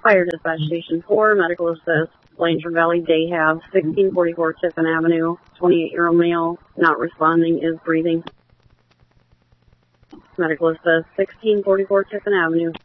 Fire Dispatch Station 4, medical assist, Blanchard Valley Day Have, 1644 Tiffin Avenue, 28-year-old male, not responding, is breathing. Medical assist, 1644 Tiffin Avenue.